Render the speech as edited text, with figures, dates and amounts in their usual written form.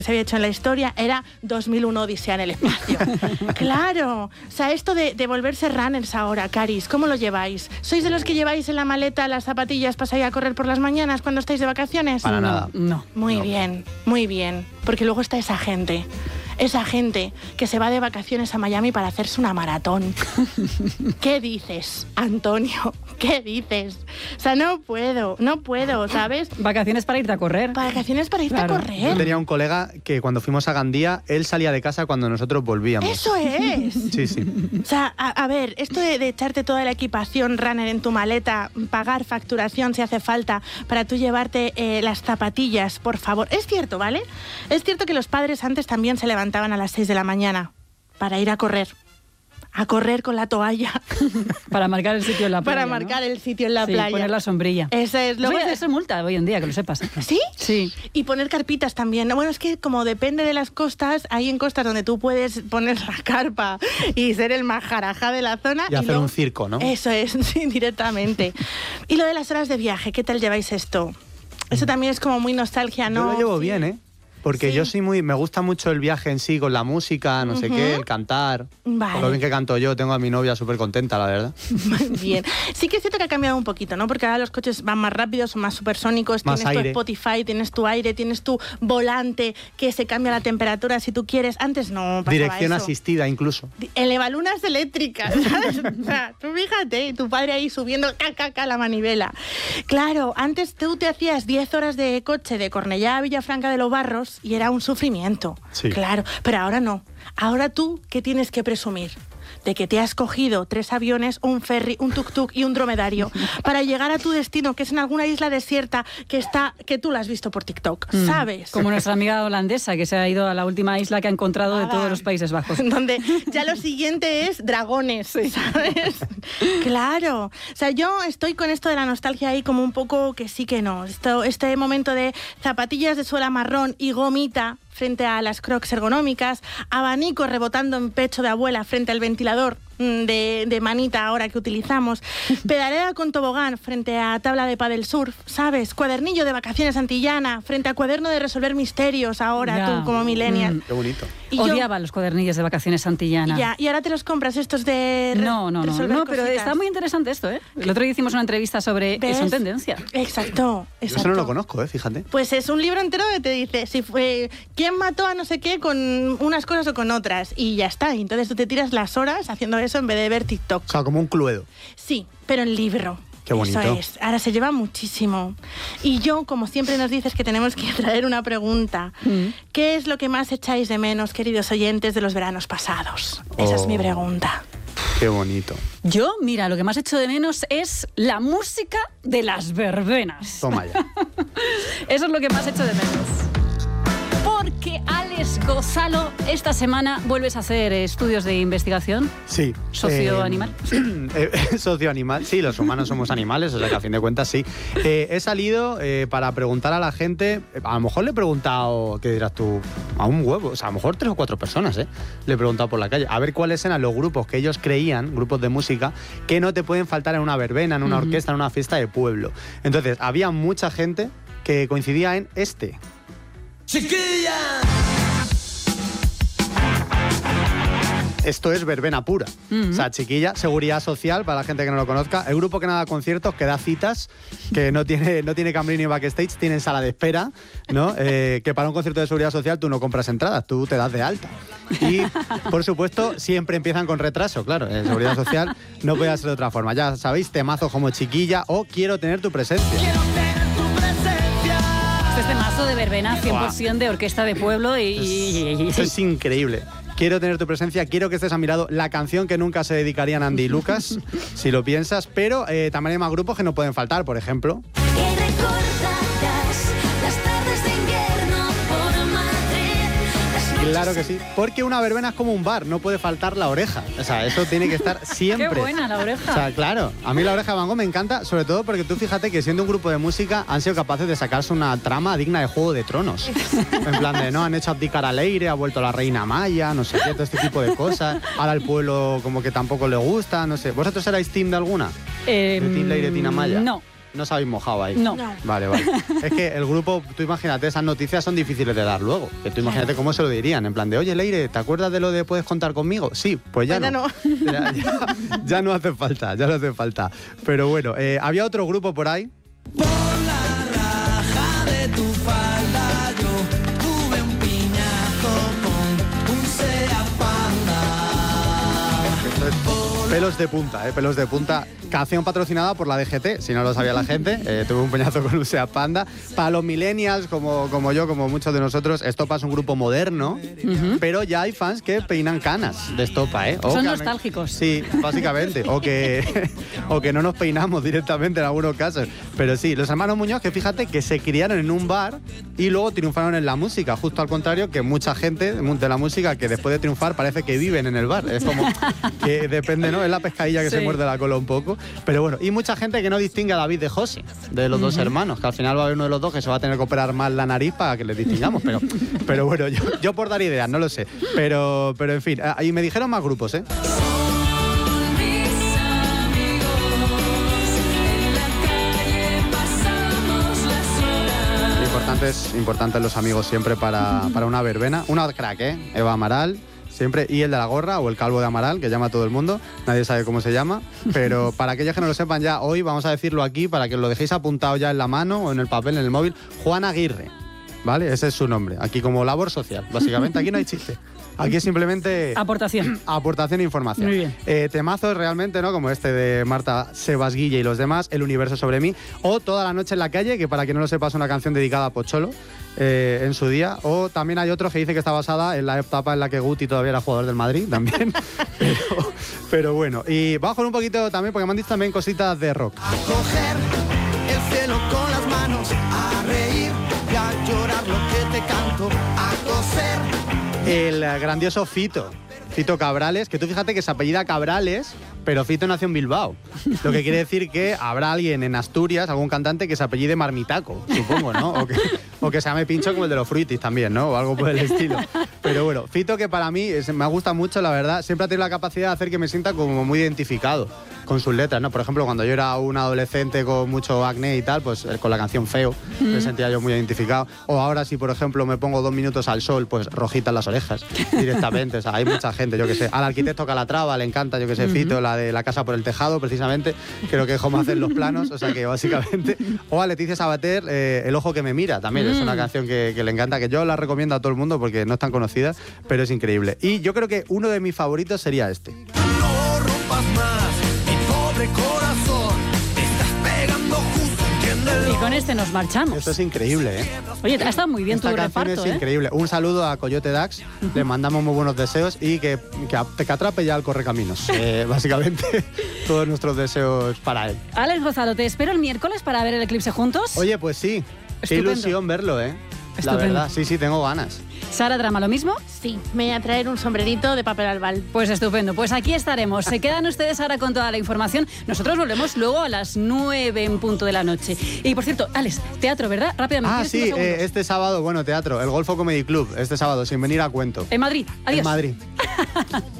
se había hecho en la historia era 2001 Odisea en el espacio. Claro, o sea, esto de volverse runners ahora, Caris, ¿cómo lo lleváis? ¿Sois de los que lleváis en la maleta las zapatillas para salir a correr por las mañanas cuando estáis de vacaciones? Para nada. No. Muy bien, porque luego está esa gente que se va de vacaciones a Miami para hacerse una maratón. ¿Qué dices, Antonio? ¿Qué dices? O sea, no puedo, ¿sabes? Vacaciones para irte a correr. Vacaciones para irte a correr. Yo tenía un colega que cuando fuimos a Gandía, él salía de casa cuando nosotros volvíamos. ¡Eso es! Sí. O sea, a ver, esto de echarte toda la equipación runner en tu maleta, pagar facturación si hace falta para tú llevarte las zapatillas, por favor. Es cierto, ¿vale? Es cierto que los padres antes también se levantaban a las 6 de la mañana para ir a correr con la toalla. Para marcar el sitio en la playa. Para marcar el sitio en la playa. Poner la sombrilla. Eso es. Eso es multa hoy en día, que lo sepas. ¿Sí? Sí. Y poner carpitas también. Bueno, es que como depende de las costas, hay en costas donde tú puedes poner la carpa y ser el majaraja de la zona. Y hacer luego un circo, ¿no? Eso es, sí, directamente. Y lo de las horas de viaje, ¿qué tal lleváis esto? Eso también es como muy nostalgia, ¿no? Yo lo llevo bien, ¿eh? Porque sí. yo soy me gusta mucho el viaje en sí, con la música, no sé qué, el cantar. Vale. Por lo bien que canto yo, tengo a mi novia súper contenta, la verdad. Bien. Sí que es cierto que ha cambiado un poquito, ¿no? Porque ahora los coches van más rápidos, son más supersónicos, más tienes aire. tu Spotify, tienes tu aire, tienes tu volante que se cambia la temperatura si tú quieres. Antes no pasaba Dirección eso. asistida incluso. Elevalunas eléctricas, ¿sabes? O sea, tú fíjate, tu padre ahí subiendo la manivela. Claro, antes tú te hacías 10 horas de coche de Cornellá a Villafranca de los Barros y era un sufrimiento. Sí. Claro, pero ahora no. Ahora tú, ¿qué tienes que presumir? De que te has cogido 3 aviones, un ferry, un tuk-tuk y un dromedario para llegar a tu destino, que es en alguna isla desierta que tú la has visto por TikTok, ¿sabes? Como nuestra amiga holandesa, que se ha ido a la última isla que ha encontrado de todos los Países Bajos. Donde ya lo siguiente es dragones, ¿sabes? Claro. O sea, yo estoy con esto de la nostalgia ahí como un poco que sí que no. Este momento de zapatillas de suela marrón y gomita frente a las Crocs ergonómicas, abanico rebotando en pecho de abuela frente al ventilador de manita ahora que utilizamos, pedalera con tobogán frente a tabla de pádel surf, ¿sabes? Cuadernillo de vacaciones antillana frente a cuaderno de resolver misterios ahora, ya. Tú como millennial. Qué bonito. Y Odiaba los cuadernillos de vacaciones antillana. Ya, y ahora te los compras estos de No, pero cositas. está muy interesante esto, ¿eh? El otro día hicimos una entrevista sobre ¿Ves? eso en tendencia. Exacto. Yo eso no lo conozco, fíjate. Pues es un libro entero que te dice si fue quién mató a no sé qué con unas cosas o con otras y ya está. Y entonces tú te tiras las horas haciendo eso en vez de ver TikTok. O sea, como un Cluedo. Sí, pero en libro. Qué bonito. Eso es. Ahora se lleva muchísimo. Y yo, como siempre nos dices que tenemos que traer una pregunta. ¿Qué es lo que más echáis de menos, queridos oyentes, de los veranos pasados? Esa es mi pregunta. Qué bonito. Yo, mira, lo que más echo de menos es la música de las verbenas. Toma ya. Eso es lo que más echo de menos. Porque, Alex Gonzalo, esta semana vuelves a hacer estudios de investigación. Sí. ¿Socioanimal? Socioanimal, sí, los humanos somos animales, o sea que a fin de cuentas sí. He salido para preguntar a la gente, a lo mejor le he preguntado, ¿qué dirás tú? A un huevo, o sea, a lo mejor 3 o 4 personas, le he preguntado por la calle, a ver cuáles eran los grupos que ellos creían, grupos de música, que no te pueden faltar en una verbena, en una orquesta, en una fiesta de pueblo. Entonces, había mucha gente que coincidía en este. ¡Chiquilla! Esto es verbena pura. O sea, Chiquilla, seguridad social, para la gente que no lo conozca. El grupo que no da conciertos, que da citas, que no tiene camerino ni backstage, tiene sala de espera, ¿no? Que para un concierto de seguridad social tú no compras entradas, tú te das de alta. Y, por supuesto, siempre empiezan con retraso, claro. En seguridad social no puede ser de otra forma. Ya sabéis, temazos como Chiquilla o Quiero tener tu presencia. Este mazo de verbena, 100% de orquesta de pueblo y... Eso es increíble. Quiero tener tu presencia, quiero que estés a mi lado. La canción que nunca se dedicarían Andy y Lucas, si lo piensas. Pero también hay más grupos que no pueden faltar, por ejemplo. Claro que sí, porque una verbena es como un bar, no puede faltar la oreja. O sea, eso tiene que estar siempre. Qué buena la oreja. O sea, claro, a mí la oreja de Van Gogh me encanta, sobre todo porque tú fíjate que siendo un grupo de música han sido capaces de sacarse una trama digna de Juego de Tronos. En plan de, no, han hecho abdicar a Leire, ha vuelto la reina Maya, no sé qué, todo este tipo de cosas. Ahora al pueblo como que tampoco le gusta, no sé. ¿Vosotros erais team de alguna? ¿De team Leire, team Amaya? No. No os habéis mojado ahí. No. No. Vale. Es que el grupo, tú imagínate, esas noticias son difíciles de dar luego. Que tú imagínate cómo se lo dirían. En plan de, oye, Leire, ¿te acuerdas de lo de puedes contar conmigo? Sí, pues ya Pues no. Ya no hace falta, ya no hace falta. Pero bueno, había otro grupo por ahí. Por la raja de tu falda yo tuve un piñazo con un Seat Panda. Pelos de punta, pelos de punta. Canción patrocinada por la DGT, si no lo sabía la gente. Tuve un peñazo con un Seat Panda. Para los millennials, como yo, como muchos de nosotros, Estopa es un grupo moderno, pero ya hay fans que peinan canas de Estopa, Son nostálgicos. Sí, básicamente. o que no nos peinamos directamente en algunos casos. Pero sí, los hermanos Muñoz, que fíjate que se criaron en un bar y luego triunfaron en la música. Justo al contrario que mucha gente de la música que después de triunfar parece que viven en el bar. Es como que depende, ¿no? Es la pescadilla que se muerde la cola un poco. Pero bueno, y mucha gente que no distingue a David de José, de los dos hermanos, que al final va a haber uno de los dos que se va a tener que operar más la nariz para que les distingamos. Pero bueno, yo por dar ideas, no lo sé. Pero en fin, y me dijeron más grupos, ¿eh? Importantes los amigos siempre para una verbena. Una crack, Eva Amaral. Siempre, y el de la gorra o el calvo de Amaral, que llama a todo el mundo, nadie sabe cómo se llama, pero para aquellos que no lo sepan ya, hoy vamos a decirlo aquí para que lo dejéis apuntado ya en la mano o en el papel, en el móvil, Juan Aguirre, ¿vale? Ese es su nombre, aquí como labor social, básicamente, aquí no hay chiste. Aquí es simplemente... Aportación e información. Muy bien. Temazos realmente, ¿no? Como este de Marta Sebas Guille y los demás, El universo sobre mí, o Toda la noche en la calle, que para quien no lo sepa es una canción dedicada a Pocholo, en su día. O también hay otro que dice que está basada en la etapa en la que Guti todavía era jugador del Madrid, también. pero bueno. Y vamos con un poquito también, porque me han dicho también cositas de rock. A coger el cielo con las manos, a reír y a llorar lo que te canto, a coser. El grandioso Fito Cabrales, que tú fíjate que se apellida Cabrales, pero Fito nació en Bilbao. Lo que quiere decir que habrá alguien en Asturias, algún cantante que se apellide Marmitaco, supongo, ¿no? O que se llame Pincho como el de los Fruitis también, ¿no? O algo por el estilo. Pero bueno, Fito, que para mí me gusta mucho, la verdad, siempre ha tenido la capacidad de hacer que me sienta como muy identificado con sus letras, ¿no? Por ejemplo, cuando yo era un adolescente con mucho acné y tal, pues con la canción Feo me sentía yo muy identificado. O ahora si, por ejemplo, me pongo 2 minutos al sol, pues rojitas las orejas directamente. O sea, hay mucha gente, yo que sé. Al arquitecto Calatrava le encanta, yo que sé, Fito, la de La casa por el tejado, precisamente. Creo que dejó más hacer los planos, o sea que básicamente... O a Leticia Sabater, El ojo que me mira, también es una canción que le encanta, que yo la recomiendo a todo el mundo porque no es tan conocida, pero es increíble. Y yo creo que uno de mis favoritos sería este. No rompas más, mi pobre corazón, te estás pegando justo, entiéndelo. Y con este nos marchamos. Esto es increíble, Oye, ha estado muy bien Esta tu canción reparto, es increíble. Un saludo a Coyote Dax, le mandamos muy buenos deseos y que atrape ya el correcaminos. Básicamente, todos nuestros deseos para él. Alex Gonzalo, te espero el miércoles para ver el eclipse juntos. Oye, pues sí, qué Estupendo. ilusión verlo, La Estupendo. verdad, sí, tengo ganas. Sara Drama, ¿lo mismo? Sí, me voy a traer un sombrerito de papel albal. Pues estupendo, pues aquí estaremos. Se quedan ustedes ahora con toda la información. Nosotros volvemos luego a las 9 en punto de la noche. Y por cierto, Alex, teatro, ¿verdad? Rápidamente. Ah, ¿tienes sí, 5 segundos? este sábado, teatro, el Golfo Comedy Club, este sábado, sin venir a cuento. En Madrid. Adiós. En Madrid.